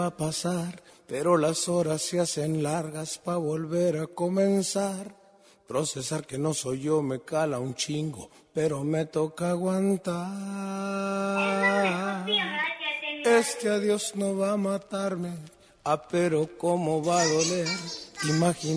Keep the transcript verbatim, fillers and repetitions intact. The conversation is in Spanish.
va a pasar, pero las horas se hacen largas pa' volver a comenzar. Procesar que no soy yo me cala un chingo, pero me toca aguantar. Este adiós no va a matarme, ah, pero cómo va a doler. Imagina